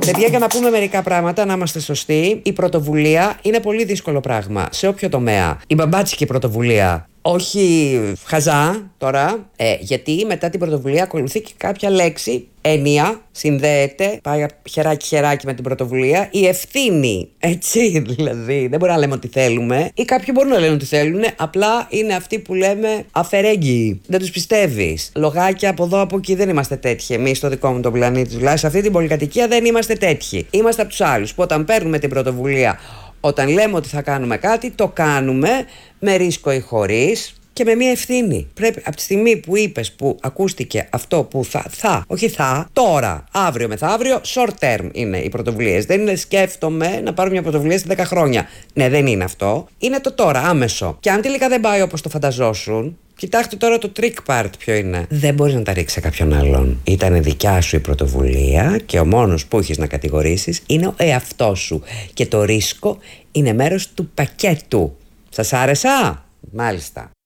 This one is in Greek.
Παιδιά, για να πούμε μερικά πράγματα, να είμαστε σωστοί, η πρωτοβουλία είναι πολύ δύσκολο πράγμα σε όποιο τομέα. Η μπαμπάτσικη πρωτοβουλία. Όχι χαζά τώρα, γιατί μετά την πρωτοβουλία ακολουθεί και κάποια λέξη, έννοια, συνδέεται, πάει χεράκι-χεράκι με την πρωτοβουλία, η ευθύνη. Έτσι δηλαδή, δεν μπορούμε να λέμε ότι θέλουμε, ή κάποιοι μπορούν να λένε ότι θέλουν, απλά είναι αυτοί που λέμε αφαιρέγγιοι. Δεν τους πιστεύεις. Λογάκια από εδώ από εκεί δεν είμαστε τέτοιοι. Εμείς στο δικό μου τον πλανήτη, τουλάχιστον σε αυτή την πολυκατοικία δεν είμαστε τέτοιοι. Είμαστε από τους άλλους που όταν παίρνουμε την πρωτοβουλία, όταν λέμε ότι θα κάνουμε κάτι, το κάνουμε με ρίσκο ή χωρίς και με μία ευθύνη. Πρέπει από τη στιγμή που είπες, που ακούστηκε αυτό που τώρα, αύριο μεθαύριο, short term είναι οι πρωτοβουλίες. Δεν είναι σκέφτομαι να πάρω μια πρωτοβουλία σε 10 χρόνια. Ναι, δεν είναι αυτό. Είναι το τώρα, άμεσο. Και αν τελικά δεν πάει όπως το φανταζόσουν, κοιτάξτε τώρα το trick part ποιο είναι. Δεν μπορείς να τα ρίξεις σε κάποιον άλλον. Ήταν δικιά σου η πρωτοβουλία και ο μόνος που έχεις να κατηγορήσεις είναι ο εαυτός σου. Και το ρίσκο είναι μέρος του πακέτου. Σας άρεσα? Μάλιστα.